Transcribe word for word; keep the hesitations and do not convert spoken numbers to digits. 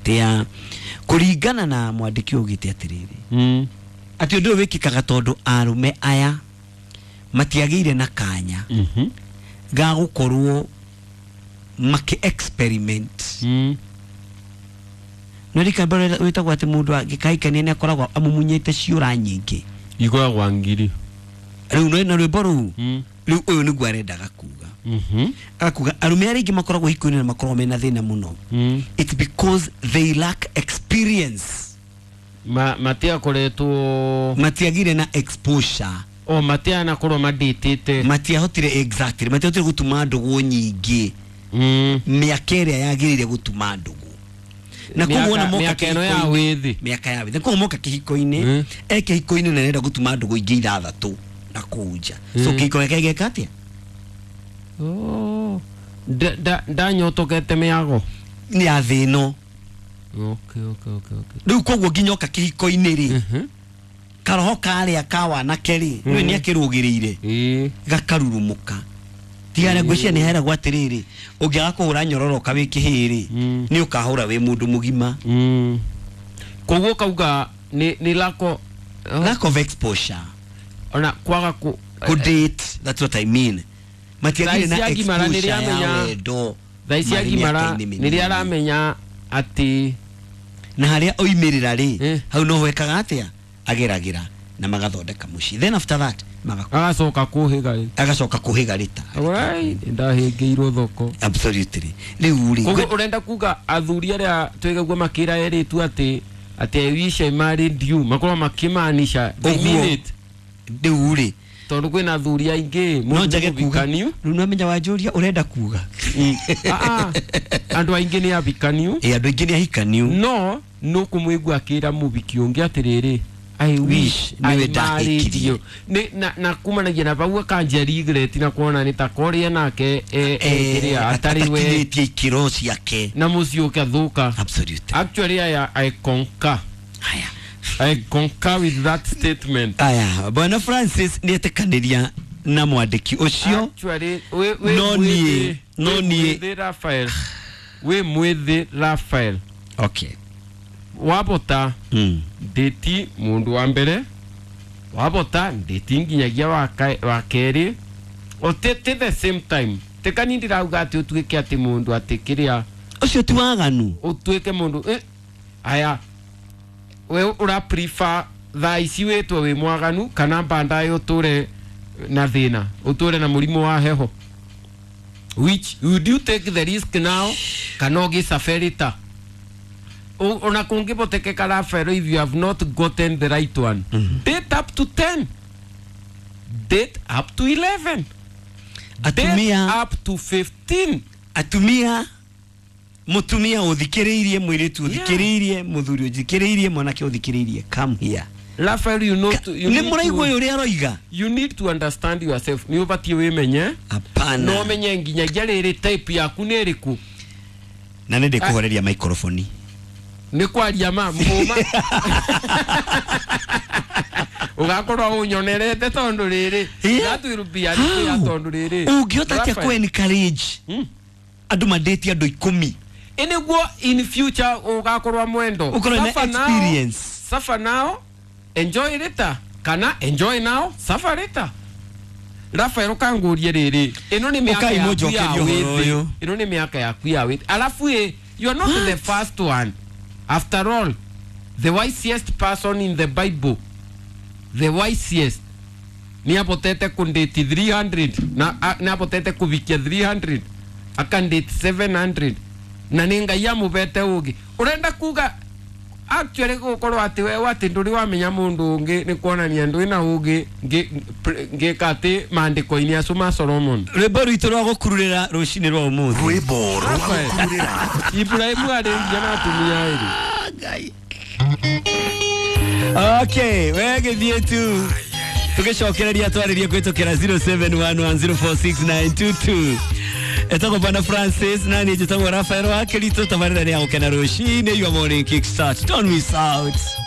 atia kuringana na mwandiki ugite atiriri mm ati undu wikikaga tondu arume aya matiagire na kanya mhm ga gukorwo maki experiment mm Nori kabere witagwa ati mundu agikaikania ne akoragwo amumunyete ciura nyingi igwa gwangiri riu no na rwimbo ru mm riu uyu ni gwarendaga kuga mhm akuga arume aringi makoragwo hikoini na makoragwo mena thina muno mm it's because they lack experience ma matia koretwo matiagire na exposure o matia na koro maditite matia hotire exactly matia hotire gutuma ndugu nyingi mm miaka iria yagirire gutuma ndugu na kuona moka miaka eno ya withi miaka ya withi kuona moka kihiko-ini mm. e kihiko-ini na nenda gutuma ndugu ingi ithathatu na kuja mm. so kihiko yake igekatia oh da da da nyotokete miago ni athino okay okay okay okay riu koguo nginyoka kihiko-ini ri mhm karoho karia kawa na keri mm. no ni akirugirire eh gakarurumuka tiara gwĩcia nĩ hera gwatiriri ungiaga kuhura nyororoka wi kihiri mm. ni ukahura wi mundu mugima mm koguo kauga ni ni lako oh. lack of exposure ona kwaga ku ku date that's what I mean matiagire na exposure ya wendo thaisi agimara niri aramenya ati na haria oimirira ri eh. hau no hwekaga atia ageragira na magathondeka muci then after that agacoka kuhiga agacoka kuhiga rita right ndahingiirwo thoko absolutely riu ri koguo urenda kuga athuri aria twigagua makira eritu ati ati wisha married you makoro makimanisha minute riu ri tondu kwina athuri aingi no njage kuga riu no menya wanjuria urenda kuga a a andu aingi ni abikaniu e andu aingi ni ahikaniu no no kumwigua akira mubiki ungi atiriri I wish I married you. Ne na na kumanagia na baua kanja regret na kuona ni takoria nake e e atariwe ikiro ciake na mucio kathuka. Absolutely. Actually I I concur. Aya. I concur with that statement. Aya, Bwana Francis ni etekaniria na mwandiki ucio. Actually we we no ni no ni Rafael. We mwethi Rafael. Okay. Wabota mm. deti mundu wa mbere wabota deti nginyagia wa wa keri o tete the same time tekani ndirauga ati utuike ati mundu atikiria ucio ti waganu utuike mundu eh aya we ura prefer thaisi wetwe we mwaganu kana banda yo ture na thina uture na murimo wa heho which would you take the risk now kanogi saferita ona kungibotekeka Rafael if you have not gotten the right one mm -hmm. date up to ten date up to eleven atumia date up to fifteen atumia mutumia uthikiriirie mwiritu uthikiriirie muthuri uthikiriirie mwanake uthikiriirie come here Rafael you know to, you ni muraigwa yuri aroiga you need to understand yourself ni ubatie wimenye apana no menye nginyagia riri type yaku ni riku na nende kuhoreria microphone ni kwaria ma muma ugakorwa unyonerete tondu riri gatwirubia ni ya tondu riri ungiota tia ku encourage andu madate andu ikumi iniguo in future ugakorwa mwendo ukorwa experience suffer now enjoy later kana enjoy now suffer later Rafael kangurie riri ino ni miaka ya withi ino ni miaka ya kuya withi alafu you are not What? the first one. After all, the wisest person in the Bible, the wisest, ni apotete kundeti three hundred, na, na apotete kuvikia three hundred, akandeti seven hundred, na ninga ya mubete ugi. Urenda kuga, actually kukoro ati wewe ati nduri wamenya mundu ungi, ni kuona ni andu ina ugi, nge, nge kate maandiko ini asuma Solomon. Rwimbo rwitu rwa gukururira rucini rwa umuthi. Rwimbo rwa gukururira. Ibrahim arengia na atumia iri. Gai. Okay, wege thietu. Tugicokereria twaririe kwitokera zero seven one one zero four six nine two two. Etoko Bwana Francis nani jitagwo Rafael wa Kelito tabarira ni agukena rucini your morning kickstart. Don't miss out.